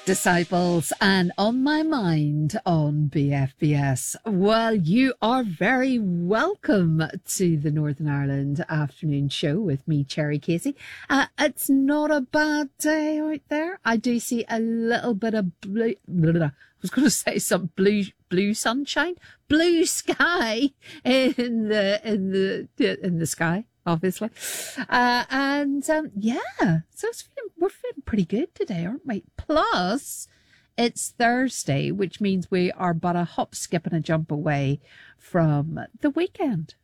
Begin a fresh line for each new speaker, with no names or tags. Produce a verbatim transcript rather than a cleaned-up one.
Disciples, and on my mind on B F B S. Well, you are very welcome to the Northern Ireland afternoon show with me, Cherry Casey. Uh, it's not a bad day out there. I do see a little bit of blue, blah, blah, blah. I was going to say some blue, blue sunshine, blue sky in the, in the, in the sky. Obviously. Uh, and, um, yeah, so it's feeling, we're feeling pretty good today, aren't we? Plus, it's Thursday, which means we are but a hop, skip and a jump away from the weekend.